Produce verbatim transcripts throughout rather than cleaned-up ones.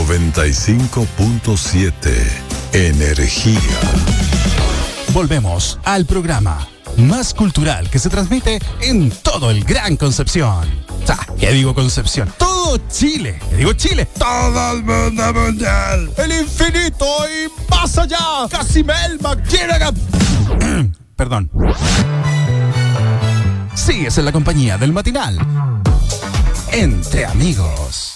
noventa y cinco punto siete. Energía. Volvemos al programa más cultural que se transmite en todo el Gran Concepción. O sea, ¿qué digo Concepción? Todo Chile. ¿Qué digo Chile? Todo el mundo mundial. El infinito y más allá. Casimel McGinnigan. Perdón. Sigues en la compañía del matinal. Entre amigos.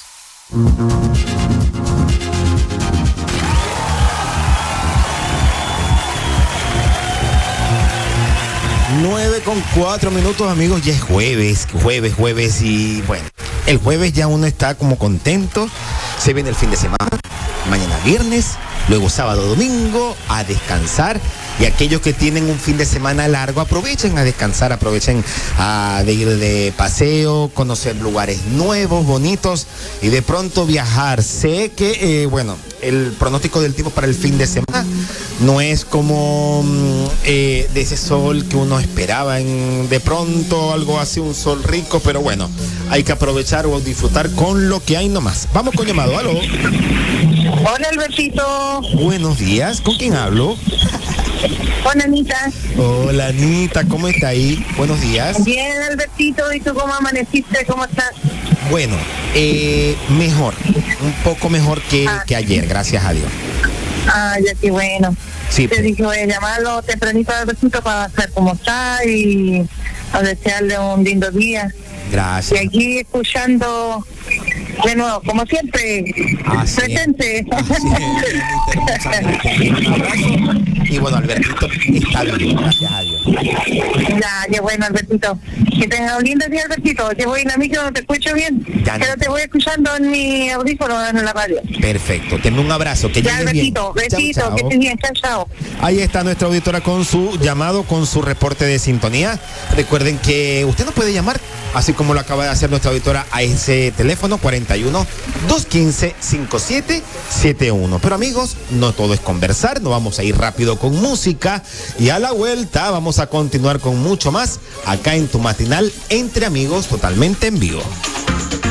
nueve con cuatro minutos, amigos, ya es jueves, jueves, jueves y bueno, el jueves ya uno está como contento, se viene el fin de semana, mañana viernes, luego sábado, domingo, a descansar. Y aquellos que tienen un fin de semana largo, aprovechen a descansar, aprovechen a de ir de paseo, conocer lugares nuevos, bonitos y de pronto viajar. Sé que, eh, bueno, el pronóstico del tiempo para el fin de semana no es como eh, de ese sol que uno esperaba, en, de pronto algo así, un sol rico, pero bueno, hay que aprovechar o disfrutar con lo que hay nomás. Vamos con llamado, aló. Hola, Albertito. Buenos días, ¿con quién hablo? Hola, Anita. Hola, Anita, ¿cómo está ahí? Buenos días. Bien, Albertito, ¿y tú cómo amaneciste? ¿Cómo estás? Bueno, eh, mejor, un poco mejor que, ah. que ayer, gracias a Dios. Ah, ya qué bueno. Sí, Te pues. dije, voy a llamarlo tempranito, Albertito, para saber cómo está y a desearle un lindo día. Gracias. Y aquí escuchando de nuevo, como siempre, Así presente. Así es. Un abrazo. Y bueno, Albertito está bien, gracias a Dios. Ya, qué bueno, Albertito. Que tenga un lindo día, Albertito. Que voy en la micro, no te escucho bien. Ya, pero te voy escuchando en mi audífono en la radio. Perfecto, tenme un abrazo, que ya, llegues bien. Albertito, besito, Chao, chao. que estés bien, chao, chao. Ahí está nuestra auditora con su llamado, con su reporte de sintonía. Recuerden que usted nos puede llamar, así como lo acaba de hacer nuestra auditora, a ese teléfono cuarenta y uno, doscientos quince, cincuenta y siete setenta y uno. Pero amigos, no todo es conversar, nos vamos a ir rápido con música y a la vuelta vamos a continuar con mucho más acá en tu matinal Entre Amigos, totalmente en vivo.